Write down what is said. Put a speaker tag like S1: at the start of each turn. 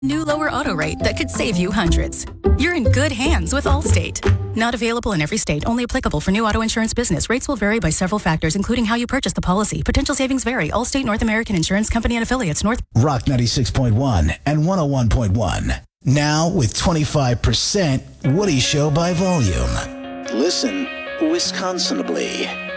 S1: New lower auto rate that could save you hundreds. You're in good hands with Allstate. Not available in every state, only applicable for new auto insurance business. Rates will vary by several factors, including how you purchase the policy. Potential savings vary. Allstate North American Insurance Company and affiliates.
S2: Rock 96.1 and 101.1. Now with 25% Woody Show by volume. Listen Wisconsinably.